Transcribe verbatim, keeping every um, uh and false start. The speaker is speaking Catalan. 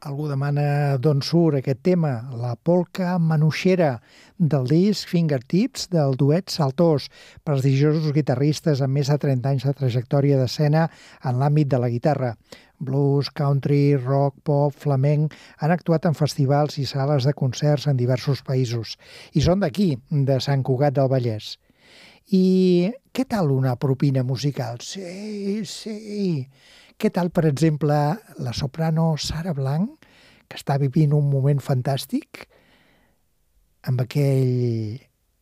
Algú demana d'on surt aquest tema, la polca manuixera del disc Fingertips del duet Saltós, prestigiosos guitarristes amb més de trenta anys de trajectòria d'escena en l'àmbit de la guitarra. Blues, country, rock, pop, flamenc, han actuat en festivals i sales de concerts en diversos països. I són d'aquí, de Sant Cugat del Vallès. I què tal una propina musical? Sí, sí. Què tal, per exemple, la soprano Sara Blanc, que està vivint un moment fantàstic amb aquell